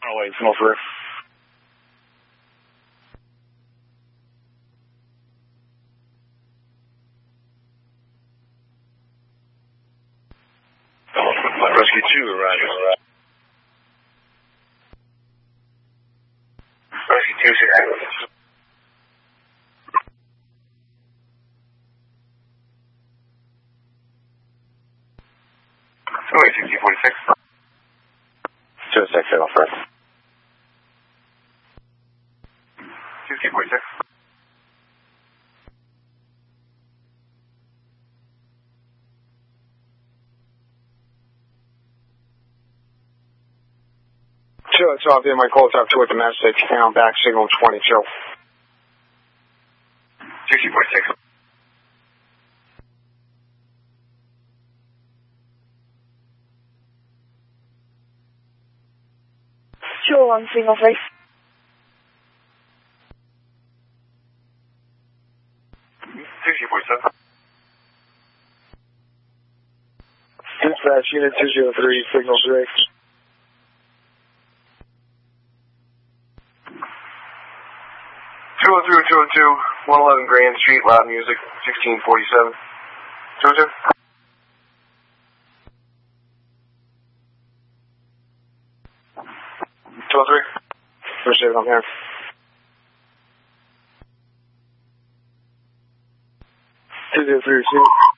108, signal 3. Rescue 2 arriving. Rescue 2, 6 active. Wait, 6046. 206, signal first. 6046. Sure, it's off there. My call top 2 at the match state down back signal 22. 6046. Sure, 1 signal 3. 6047. Dispatch unit 203, signal 3. 202, 111 Grand Street, loud music, 1647. 202. 203. Appreciate it, I'm here. 203,